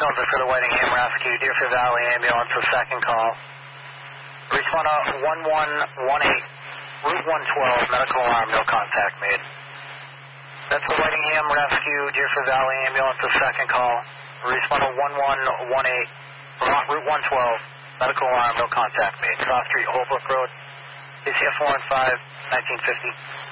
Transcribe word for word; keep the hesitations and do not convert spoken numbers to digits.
Delta for the Whitingham Rescue, Deerfield Valley Ambulance, the second call. Respond to one one one eight, Route one twelve, medical alarm, no contact made. That's the Whitingham Rescue, Deerfield Valley Ambulance, the second call. Respond to one one one eight, Vermont Route one twelve, medical alarm, no contact made. Cross Street, Holbrook Road, A C F four one five, nineteen fifty.